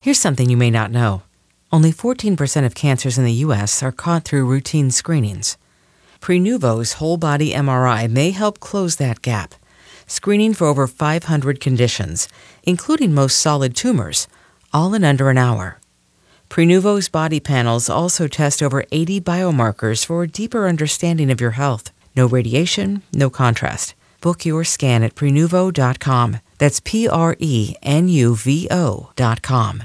Here's something you may not know. Only 14% of cancers in the U.S. are caught through routine screenings. Prenuvo's whole-body MRI may help close that gap, screening for over 500 conditions, including most solid tumors, all in under an hour. Prenuvo's body panels also test over 80 biomarkers for a deeper understanding of your health. No radiation, no contrast. Book your scan at Prenuvo.com. That's Prenuvo.com.